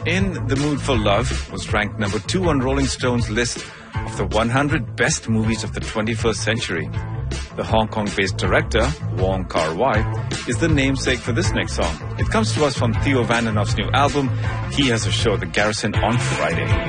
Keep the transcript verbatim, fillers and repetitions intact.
In the Mood for Love was ranked number two on Rolling Stone's list of the one hundred best movies of the twenty-first century. The Hong Kong-based director, Wong Kar-wai, is the namesake for this next song. It comes to us from Theo Vandenhoff's new album, He Has a Show at the Garrison on Friday.